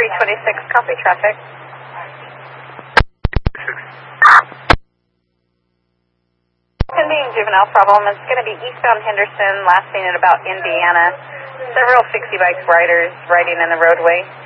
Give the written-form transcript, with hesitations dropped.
326, copy traffic. Pending juvenile problem. It's going to be eastbound Henderson, last seen at about Indiana. Several 60 bike riders riding in the roadway.